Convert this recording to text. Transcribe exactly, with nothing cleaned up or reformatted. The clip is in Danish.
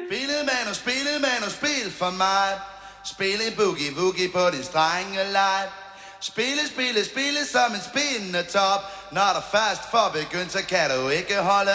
Spillet man og spillet man og spil for mig. Spil en boogie-woogie på din strenge leg. Spille, spille, spille som en spindende top. Når der først får begyndt, så kan du ikke holde